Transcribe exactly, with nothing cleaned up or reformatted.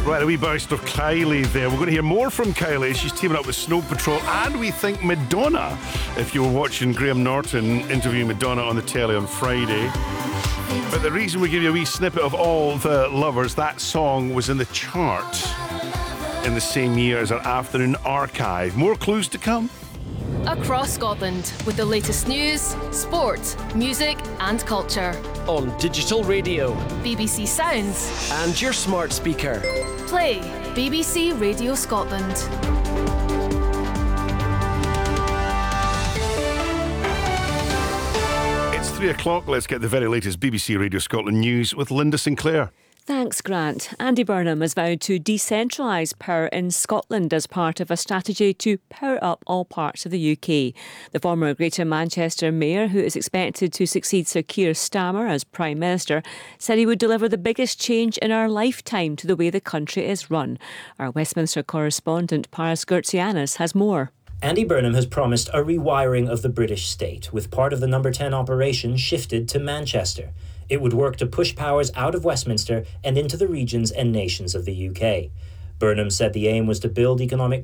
Right, a wee burst of Kylie there. We're going to hear more from Kylie. She's teaming up with Snow Patrol and we think Madonna, if you were watching Graham Norton interviewing Madonna on the telly on Friday. But the reason we give you a wee snippet of All the Lovers, that song was in the chart in the same year as our afternoon archive. More clues to come. Across Scotland with the latest news, sport, music and culture. On digital radio, B B C Sounds and your smart speaker. Play B B C Radio Scotland. It's three o'clock. Let's get the very latest B B C Radio Scotland news with Linda Sinclair. Thanks, Grant. Andy Burnham has vowed to decentralise power in Scotland as part of a strategy to power up all parts of the U K. The former Greater Manchester Mayor, who is expected to succeed Sir Keir Starmer as Prime Minister, said he would deliver the biggest change in our lifetime to the way the country is run. Our Westminster correspondent Paris Gertsianis has more. Andy Burnham has promised a rewiring of the British state, with part of the Number ten operation shifted to Manchester. It would work to push powers out of Westminster and into the regions and nations of the U K. Burnham said the aim was to build economic